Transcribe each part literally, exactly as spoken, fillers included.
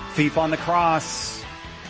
Thief on the cross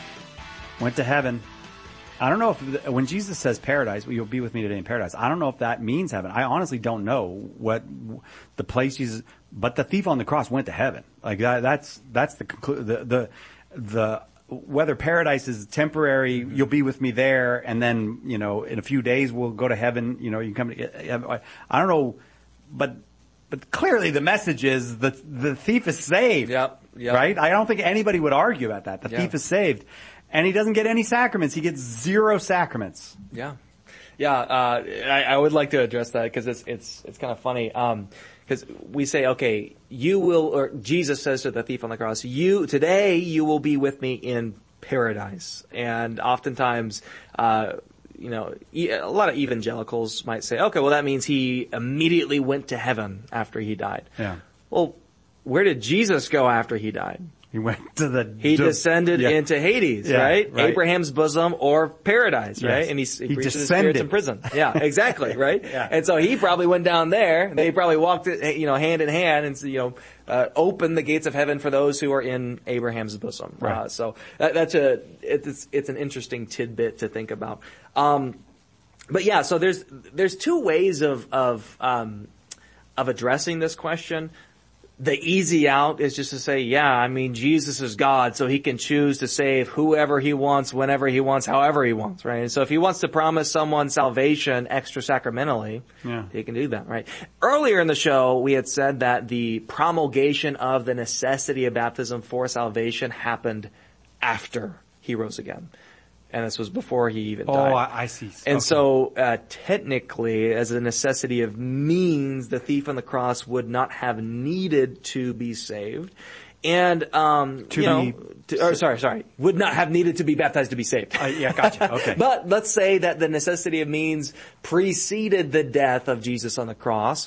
went to heaven. I don't know if, when Jesus says paradise, well, you'll be with me today in paradise, I don't know if that means heaven. I honestly don't know what the place Jesus, but the thief on the cross went to heaven. Like that, that's, that's the conclu- the, the, the, whether paradise is temporary, you'll be with me there, and then, you know, in a few days we'll go to heaven, you know, you can come to, I don't know, but, but clearly the message is the, the thief is saved. Yep, yep. Right? I don't think anybody would argue about that. The Yeah. thief is saved. And he doesn't get any sacraments. He gets zero sacraments. Yeah. Yeah, uh, I, I would like to address that because it's, it's, it's kind of funny. Um, cause we say, okay, you will, or Jesus says to the thief on the cross, you, today you will be with me in paradise. And oftentimes, uh, you know, a lot of evangelicals might say, okay, well that means he immediately went to heaven after he died. Yeah. Well, where did Jesus go after he died? He went to the... He de- descended yeah. into Hades, Yeah, right? right? Abraham's bosom or paradise, right? Yes. And he, he, He preached to the descended. spirits in prison. Yeah, exactly, right? Yeah. And so he probably went down there. They probably walked, you know, hand in hand and, you know, uh, opened the gates of heaven for those who are in Abraham's bosom. Right. Uh, so that, that's a, it's, it's an interesting tidbit to think about. Um, but yeah, so there's, there's two ways of, of, um, of addressing this question. The easy out is just to say, yeah, I mean, Jesus is God, so he can choose to save whoever he wants, whenever he wants, however he wants, right? And so if he wants to promise someone salvation extra sacramentally, Yeah. he can do that, right? Earlier in the show, we had said that the promulgation of the necessity of baptism for salvation happened after he rose again. And this was before he even Oh, died. I, I see. And Okay. so, uh, technically, as a necessity of means, the thief on the cross would not have needed to be saved. And, um, To you know, be to, or sorry, sorry, would not have needed to be baptized to be saved. Uh, yeah, gotcha. Okay. But let's say that the necessity of means preceded the death of Jesus on the cross.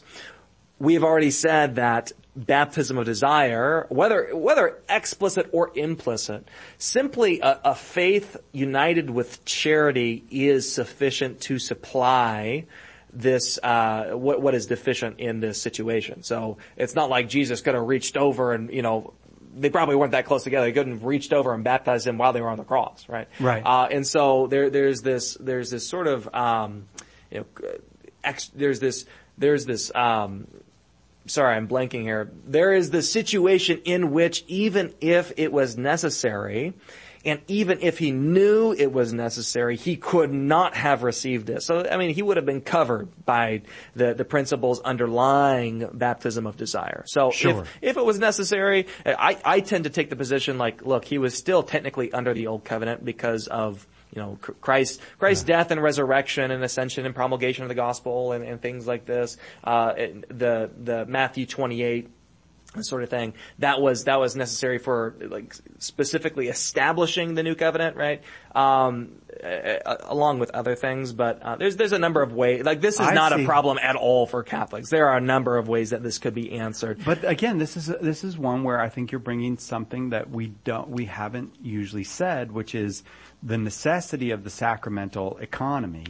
We have already said that baptism of desire, whether whether explicit or implicit, simply a, a faith united with charity is sufficient to supply this uh what what is deficient in this situation. So it's not like Jesus could have reached over and, you know, they probably weren't that close together. They couldn't have reached over and baptized him while they were on the cross, right? Right. Uh and so there there's this there's this sort of um you know ex, there's this there's this um Sorry, I'm blanking here. There is the situation in which even if it was necessary, and even if he knew it was necessary, he could not have received it. So, I mean, he would have been covered by the, the principles underlying baptism of desire. So, Sure. if, if it was necessary, I, I tend to take the position like, look, he was still technically under the old covenant because of you know, Christ, Christ's Yeah. death and resurrection and ascension and promulgation of the gospel and, and things like this. Uh, the, the Matthew twenty-eight sort of thing. That was, that was necessary for, like, specifically establishing the new covenant, right? Um, uh, along with other things, but, uh, there's, there's a number of ways, like, this is I not see. a problem at all for Catholics. There are a number of ways that this could be answered. But again, this is this is one where I think you're bringing something that we don't we haven't usually said, which is the necessity of the sacramental economy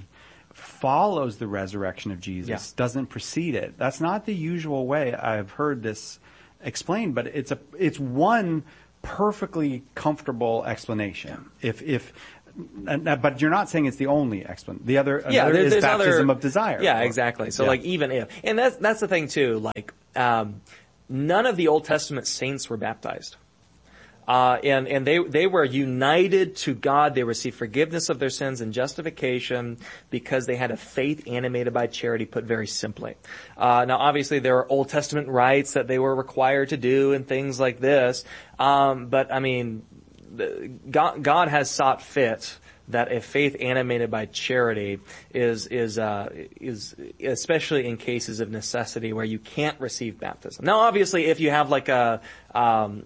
follows the resurrection of Jesus, Yeah. doesn't precede it. That's not the usual way I've heard this explained, but it's a it's one perfectly comfortable explanation. If if and, uh, but you're not saying it's the only explanation. The other Yeah, another there- is there's baptism other- of desire. Yeah, Or- exactly. So yeah. like even if, and that's, that's the thing too, like, um, none of the Old Testament saints were baptized. Uh, and, and they, they were united to God. They received forgiveness of their sins and justification because they had a faith animated by charity, put very simply. Uh, now obviously there are Old Testament rites that they were required to do and things like this. Um, but I mean, the, God, God has sought fit that a faith animated by charity is is uh is especially in cases of necessity where you can't receive baptism. Now obviously if you have like a um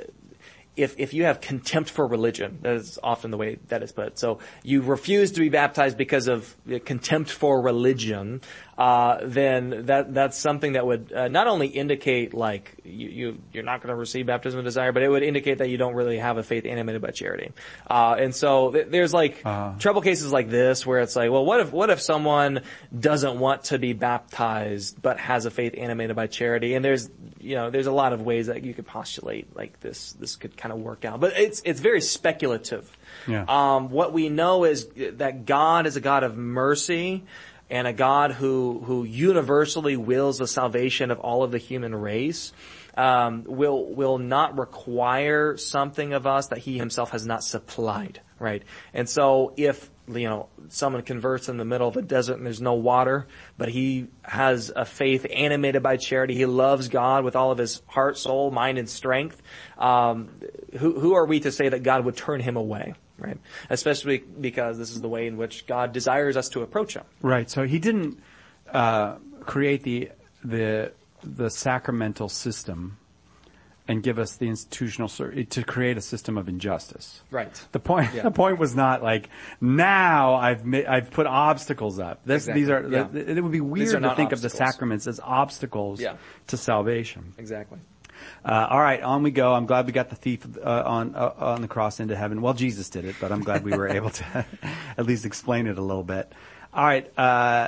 If, if you have contempt for religion, that is often the way that is put. So you refuse to be baptized because of contempt for religion, uh, then that, that's something that would, uh, not only indicate like you, you, you're not going to receive baptism of desire, but it would indicate that you don't really have a faith animated by charity. Uh, and so th- there's like Uh-huh. trouble cases like this where it's like, well, what if, what if someone doesn't want to be baptized but has a faith animated by charity? And there's, you know, there's a lot of ways that you could postulate like this, this could kind of work out. But it's it's very speculative. Yeah. Um, what we know is that God is a God of mercy and a God who who universally wills the salvation of all of the human race. Um, will will not require something of us that He Himself has not supplied, right? And so, if you know someone converts in the middle of a desert and there's no water, but he has a faith animated by charity, he loves God with all of his heart, soul, mind, and strength. Um, who who are we to say that God would turn him away, right? Especially because this is the way in which God desires us to approach Him. Right. So He didn't uh, create the the the sacramental system and give us the institutional to create a system of injustice. Right. The point yeah. the point was not like now I've ma- I've put obstacles up. This, exactly. These are yeah. the, it would be weird to think obstacles. of the sacraments as obstacles yeah. to salvation. Exactly. Uh, all right, on we go. I'm glad we got the thief uh, on uh, on the cross into heaven. Well, Jesus did it, but I'm glad we were able to at least explain it a little bit. All right. Uh,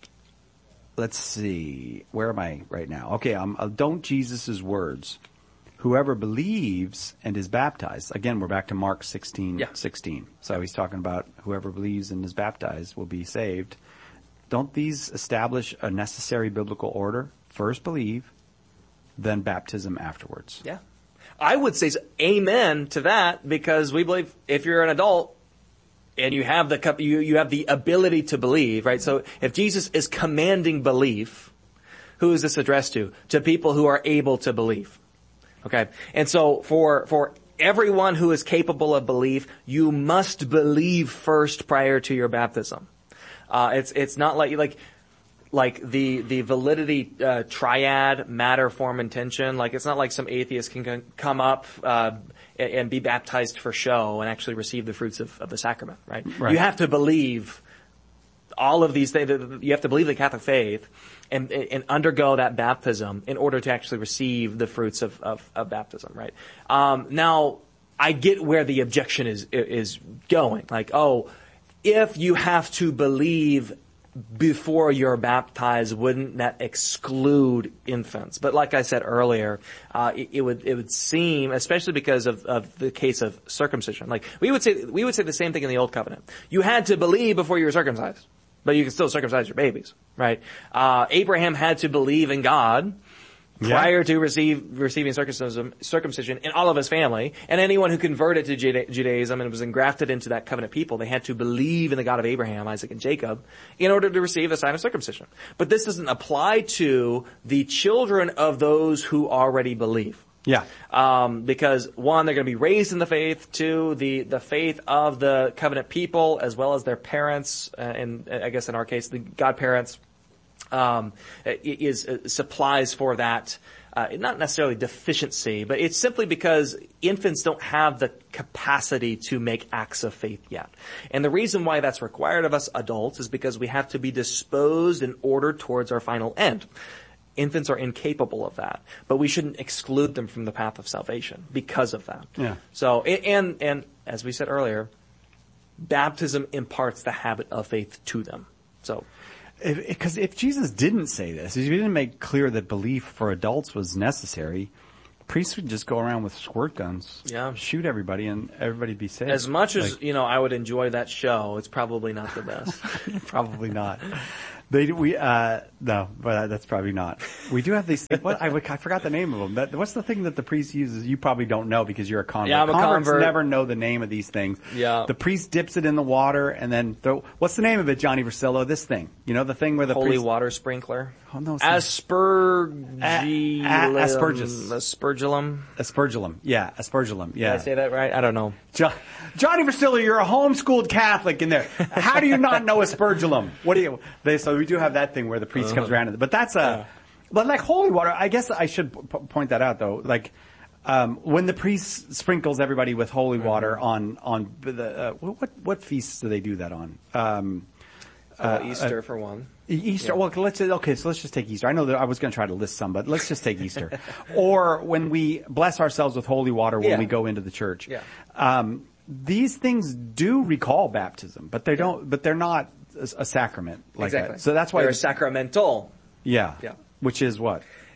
Let's see. Where am I right now? Okay, um, uh, don't Jesus' words. Whoever believes and is baptized. Again, we're back to Mark sixteen, yeah. sixteen. So he's talking about whoever believes and is baptized will be saved. Don't these establish a necessary biblical order? First believe, then baptism afterwards. Yeah. I would say amen to that, because we believe if you're an adult, and you have the you you have the ability to believe, right? So if Jesus is commanding belief, who is this addressed to? To people who are able to believe. Okay? And so for for everyone who is capable of belief, you must believe first prior to your baptism. Uh it's it's not like like like the the validity uh, triad, matter, form, intention. Like it's not like some atheist can come up uh and be baptized for show and actually receive the fruits of, of the sacrament, right? right? You have to believe all of these things. You have to believe the Catholic faith and, and undergo that baptism in order to actually receive the fruits of, of, of baptism, right? Um, now, I get where the objection is is going. Like, oh, if you have to believe before you're baptized, wouldn't that exclude infants? But like I said earlier, uh, it, it would it would seem, especially because of, of the case of circumcision. Like we would say, we would say the same thing in the Old Covenant. You had to believe before you were circumcised, but you can still circumcise your babies, right? Uh, Abraham had to believe in God prior yeah. to receive, receiving circumcision, circumcision in all of his family. And anyone who converted to Juda- Judaism and was engrafted into that covenant people, they had to believe in the God of Abraham, Isaac, and Jacob in order to receive the sign of circumcision. But this doesn't apply to the children of those who already believe. Yeah. Um, because one, they're going to be raised in the faith. Two, the, the faith of the covenant people as well as their parents, uh, and I guess in our case, the godparents, Um, is uh, supplies for that, uh, not necessarily deficiency, but it's simply because infants don't have the capacity to make acts of faith yet. And the reason why that's required of us adults is because we have to be disposed and ordered towards our final end. Infants are incapable of that, but we shouldn't exclude them from the path of salvation because of that. Yeah. So, and, and as we said earlier, baptism imparts the habit of faith to them. So, Because if, if Jesus didn't say this, if he didn't make clear that belief for adults was necessary, priests would just go around with squirt guns, yeah. shoot everybody, and everybody be safe. As much as, like, you know, I would enjoy that show, it's probably not the best. Probably not. They we uh no, but that's probably not. We do have these. What I, I forgot the name of them. That, what's the thing that the priest uses? You probably don't know because you're a convert. Yeah, I'm a Converts convert. never know the name of these things. Yeah. The priest dips it in the water and then throw. What's the name of it, Johnny Versillo? This thing. You know the thing where the holy priest, water sprinkler. Oh no. Aspergillum. A- a- aspergus. Aspergillum. Aspergillum. Yeah, aspergillum. Yeah. Did I say that right? I don't know. Jo- Johnny Versillo, you're a homeschooled Catholic in there. How do you not know aspergillum? What do you? They, so we do have that thing where the priest uh-huh. comes around, but that's a. Yeah. But like holy water, I guess I should p- point that out though. Like um, when the priest sprinkles everybody with holy mm-hmm. water on on the uh, what what feasts do they do that on? Um, uh, Easter uh, for one. Easter. Yeah. Well, let's okay. So let's just take Easter. I know that I was going to try to list some, but let's just take Easter. Or when we bless ourselves with holy water when yeah. we go into the church. Yeah. Um, these things do recall baptism, but they don't. But they're not a, a sacrament like exactly. that. So that's why they're the, sacramental. Yeah. Yeah. Which is what?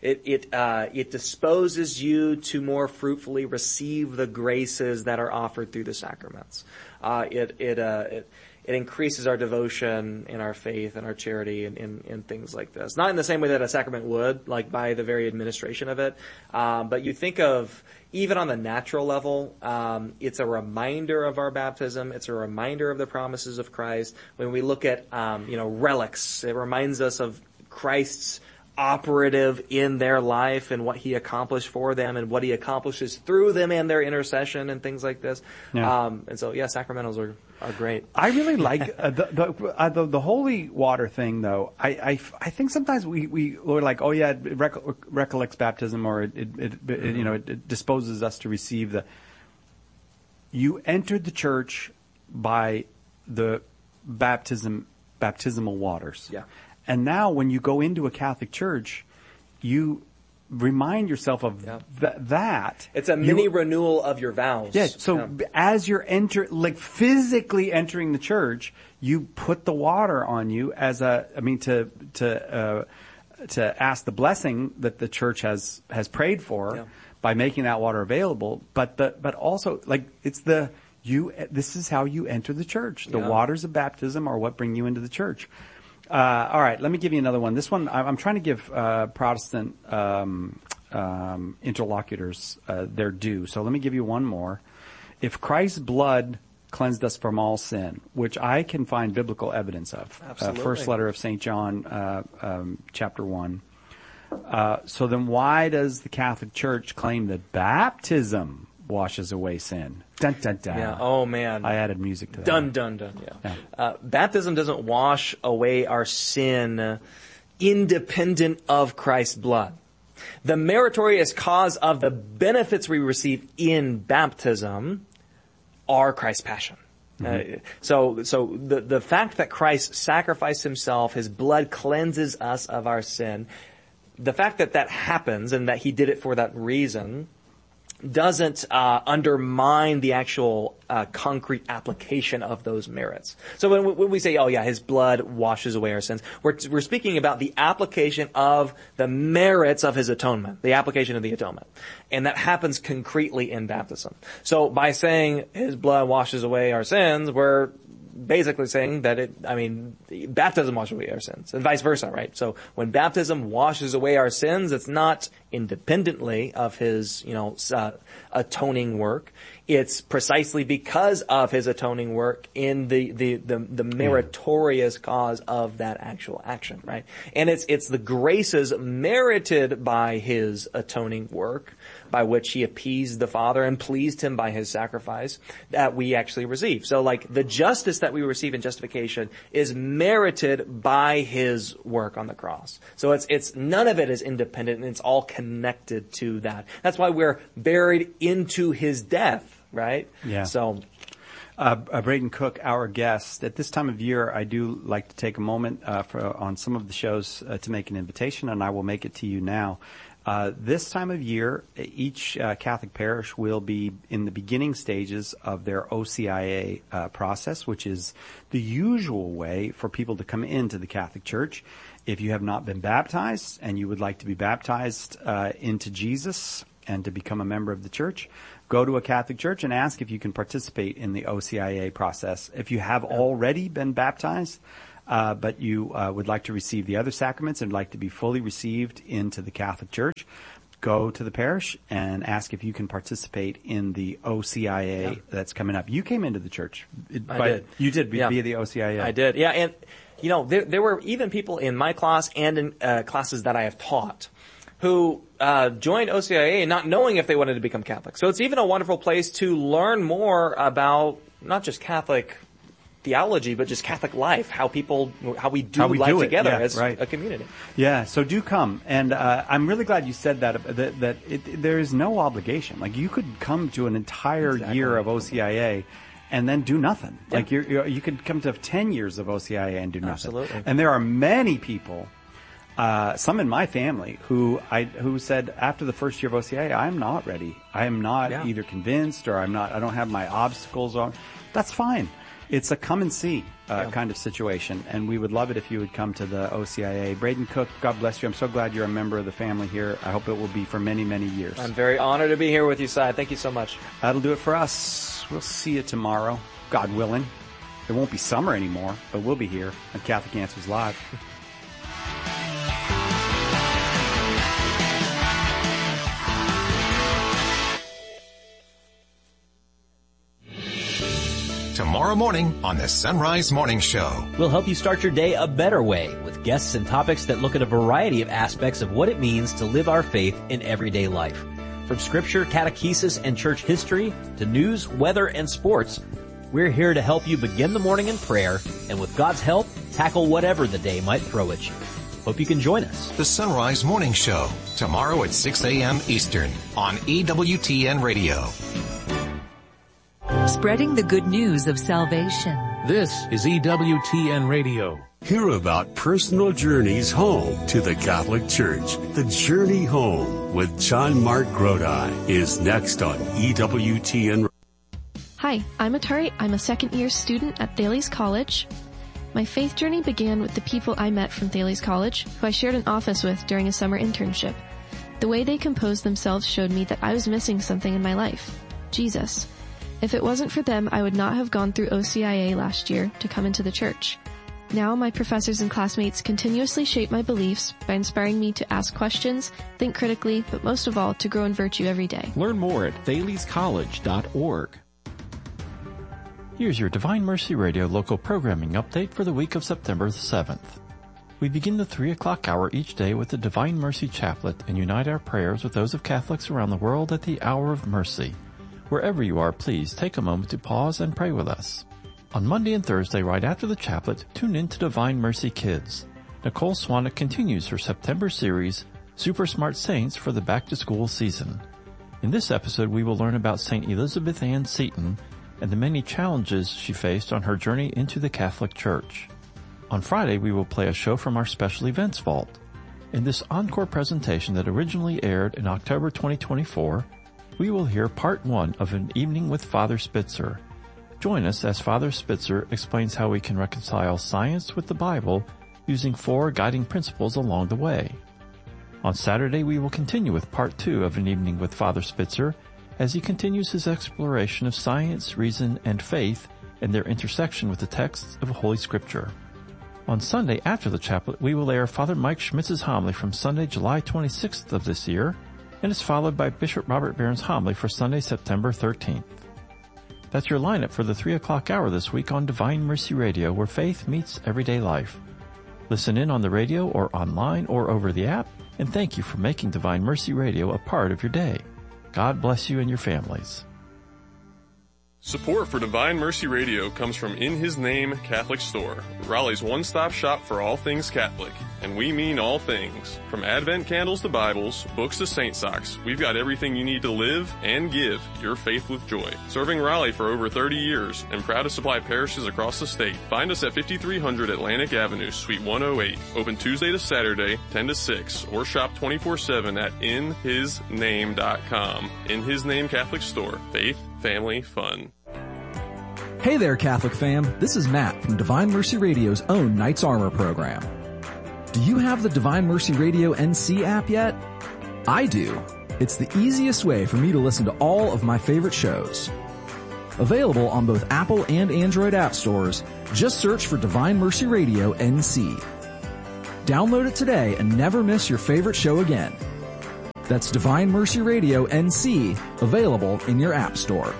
It, it, uh, it disposes you to more fruitfully receive the graces that are offered through the sacraments. Uh, it, it, uh, it, It increases our devotion and our faith and our charity and, and, and things like this. Not in the same way that a sacrament would, like by the very administration of it. Um, but you think of, even on the natural level, um, it's a reminder of our baptism. It's a reminder of the promises of Christ. When we look at, um, you know, relics, it reminds us of Christ's operative in their life and what he accomplished for them and what he accomplishes through them and their intercession and things like this. Yeah. Um, and so, yeah, sacramentals are, are great. I really like uh, the the, uh, the the holy water thing, though. I, I, I think sometimes we we we're like, oh yeah, it rec- recollects baptism, or it, it, it, it you know it, it disposes us to receive the. You entered the church by the baptism baptismal waters. Yeah. And now when you go into a Catholic church, you remind yourself of Yeah. th- that. It's a mini you, renewal of your vows. Yeah. So yeah. as you're enter, like physically entering the church, you put the water on you as a, I mean, to, to, uh, to ask the blessing that the church has, has prayed for Yeah. by making that water available. But the, but also like it's the, you, this is how you enter the church. The Yeah. waters of baptism are what bring you into the church. Uh, all right, let me give you another one. This one, I'm trying to give uh, Protestant um, um, interlocutors uh, their due. So let me give you one more. If Christ's blood cleansed us from all sin, which I can find biblical evidence of. Absolutely. Uh, first letter of Saint John, uh, um, chapter one. Uh, so then why does the Catholic Church claim that baptism washes away sin? Dun, dun, dun. Yeah. Oh man. I added music to that. Dun dun dun. Yeah. Yeah. Uh, baptism doesn't wash away our sin independent of Christ's blood. The meritorious cause of the benefits we receive in baptism are Christ's passion. Mm-hmm. Uh, so, so the the fact that Christ sacrificed himself, his blood cleanses us of our sin. The fact that that happens and that he did it for that reason doesn't uh, undermine the actual uh, concrete application of those merits. So when, when we say, "Oh yeah, his blood washes away our sins," we're we're speaking about the application of the merits of his atonement, the application of the atonement, and that happens concretely in baptism. So by saying his blood washes away our sins, we're basically saying that it, I mean, baptism washes away our sins, and vice versa, right? So when baptism washes away our sins, it's not independently of his, you know, uh, atoning work. It's precisely because of his atoning work in the, the, the, the meritorious cause of that actual action, right? And it's, it's the graces merited by his atoning work, by which he appeased the Father and pleased him by his sacrifice, that we actually receive. So like the justice that we receive in justification is merited by his work on the cross. So it's, it's, none of it is independent, and it's all connected to that. That's why we're buried into his death, right? Yeah. So, Uh, uh, Braden Cook, our guest. At this time of year, I do like to take a moment uh, for, on some of the shows uh, to make an invitation, and I will make it to you now. Uh, this time of year, each uh, Catholic parish will be in the beginning stages of their O C I A uh, process, which is the usual way for people to come into the Catholic Church. If you have not been baptized and you would like to be baptized uh, into Jesus and to become a member of the church, go to a Catholic church and ask if you can participate in the O C I A process. If you have already been baptized, uh, but you uh, would like to receive the other sacraments and like to be fully received into the Catholic Church, go to the parish and ask if you can participate in the O C I A yeah. that's coming up. You came into the church. I by, did. You did yeah. via the O C I A. I did, yeah. And, you know, there, there were even people in my class and in uh, classes that I have taught who uh, joined O C I A not knowing if they wanted to become Catholic. So it's even a wonderful place to learn more about not just Catholic theology, but just Catholic life, how people, how we do how we life do together yeah, as right. a community. Yeah, so do come. And uh, I'm really glad you said that, that, that it, there is no obligation. Like, you could come to an entire Exactly. year of O C I A and then do nothing. Yeah. Like, you're, you're, you could come to ten years of O C I A and do nothing. Absolutely. And there are many people, uh, some in my family, who I who said after the first year of O C I A, I'm not ready. I am not Yeah. either convinced or I'm not, I don't have my obstacles on. That's fine. it's a come and see uh, Yeah. kind of situation, and we would love it if you would come to the O C I A. Braden Cook, God bless you. I'm so glad you're a member of the family here. I hope it will be for many, many years. I'm very honored to be here with you, Si. Thank you so much. That'll do it for us. We'll see you tomorrow, God willing. It won't be summer anymore, but we'll be here on Catholic Answers Live. Tomorrow morning on the Sunrise Morning Show. We'll help you start your day a better way with guests and topics that look at a variety of aspects of what it means to live our faith in everyday life. From scripture, catechesis, and church history to news, weather, and sports, we're here to help you begin the morning in prayer and with God's help, tackle whatever the day might throw at you. Hope you can join us. The Sunrise Morning Show, tomorrow at six a.m. Eastern on E W T N Radio. Spreading the good news of salvation. This is E W T N Radio. Hear about personal journeys home to the Catholic Church. The Journey Home with John Mark Grodi is next on E W T N. Hi, I'm Atari. I'm a second-year student at Thales College. My faith journey began with the people I met from Thales College, who I shared an office with during a summer internship. The way they composed themselves showed me that I was missing something in my life. Jesus. If it wasn't for them, I would not have gone through O C I A last year to come into the church. Now, my professors and classmates continuously shape my beliefs by inspiring me to ask questions, think critically, but most of all, to grow in virtue every day. Learn more at thales college dot org. Here's your Divine Mercy Radio local programming update for the week of September the seventh. We begin the three o'clock hour each day with the Divine Mercy Chaplet and unite our prayers with those of Catholics around the world at the Hour of Mercy. Wherever you are, please take a moment to pause and pray with us. On Monday and Thursday, right after the chaplet, tune in to Divine Mercy Kids. Nicole Swanek continues her September series, Super Smart Saints for the back-to-school season. In this episode, we will learn about Saint Elizabeth Ann Seton and the many challenges she faced on her journey into the Catholic Church. On Friday, we will play a show from our Special Events Vault. In this encore presentation that originally aired in October twenty twenty-four, we will hear part one of An Evening with Father Spitzer. Join us as Father Spitzer explains how we can reconcile science with the Bible using four guiding principles along the way. On Saturday, we will continue with part two of An Evening with Father Spitzer as he continues his exploration of science, reason, and faith and their intersection with the texts of Holy Scripture. On Sunday after the chaplet, we will air Father Mike Schmitz's homily from Sunday, July twenty-sixth of this year, and is followed by Bishop Robert Barron's homily for Sunday, September thirteenth. That's your lineup for the three o'clock hour this week on Divine Mercy Radio, where faith meets everyday life. Listen in on the radio or online or over the app, and thank you for making Divine Mercy Radio a part of your day. God bless you and your families. Support for Divine Mercy Radio comes from In His Name Catholic Store, Raleigh's one-stop shop for all things Catholic. And we mean all things. From Advent candles to Bibles, books to saint socks, we've got everything you need to live and give your faith with joy. Serving Raleigh for over thirty years and proud to supply parishes across the state. Find us at fifty-three hundred Atlantic Avenue, Suite one oh eight. Open Tuesday to Saturday, ten to six, or shop twenty-four seven at in his name dot com. In His Name Catholic Store. Faith, family, fun. Hey there, Catholic fam. This is Matt from Divine Mercy Radio's own Knights Armor program. Do you have the Divine Mercy Radio N C app yet? I do. It's the easiest way for me to listen to all of my favorite shows. Available on both Apple and Android app stores, just search for Divine Mercy Radio N C. Download it today and never miss your favorite show again. That's Divine Mercy Radio N C, available in your app store.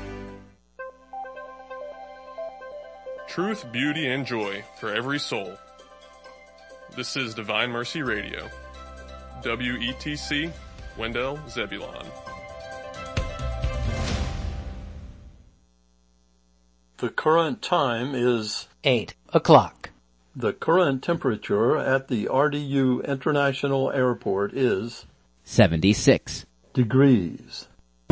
Truth, beauty, and joy for every soul. This is Divine Mercy Radio. W E T C, Wendell Zebulon. The current time is eight o'clock. The current temperature at the R D U International Airport is seventy-six degrees.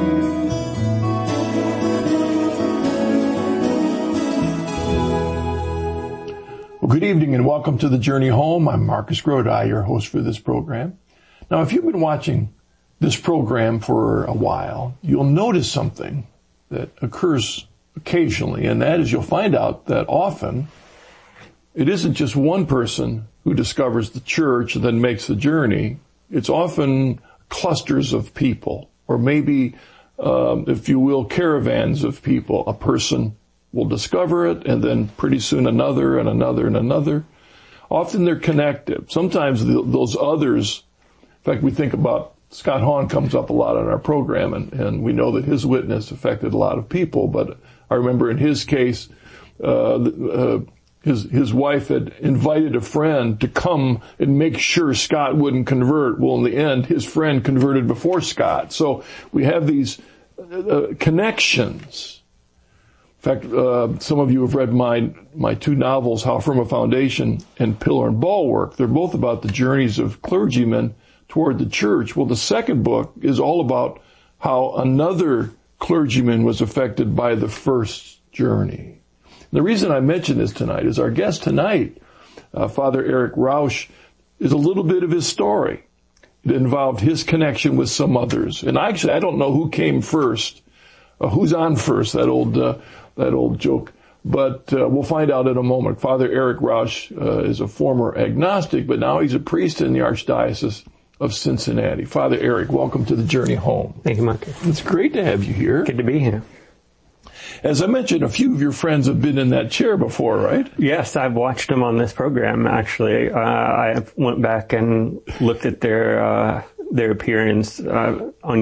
Well, good evening and welcome to the Journey Home. I'm Marcus Grodi, your host for this program. Now, if you've been watching this program for a while, you'll notice something that occurs occasionally, and that is you'll find out that often it isn't just one person who discovers the church and then makes the journey. It's often clusters of people, or maybe, um, if you will, caravans of people. A person will discover it, and then pretty soon another and another and another. Often they're connected. Sometimes the, those others, in fact, we think about Scott Hahn comes up a lot on our program, and, and we know that his witness affected a lot of people. But I remember in his case, uh, uh, his his wife had invited a friend to come and make sure Scott wouldn't convert. Well, in the end, his friend converted before Scott. So we have these uh, connections. In fact, uh, some of you have read my my two novels, How Firm a Foundation and Pillar and Bulwark. They're both about the journeys of clergymen toward the church. Well, the second book is all about how another clergyman was affected by the first journey. The reason I mention this tonight is our guest tonight, uh, Father Eric Rausch, is a little bit of his story. It involved his connection with some others. And actually, I don't know who came first, uh, who's on first, that old uh, that old joke. But uh, we'll find out in a moment. Father Eric Rausch uh, is a former agnostic, but now he's a priest in the Archdiocese of Cincinnati. Father Eric, welcome to the Journey Home. Thank you, Mark. It's great to have you here. Good to be here. As I mentioned, a few of your friends have been in that chair before, right? Yes, I've watched them on this program, actually. Uh, I went back and looked at their uh, their appearance uh, on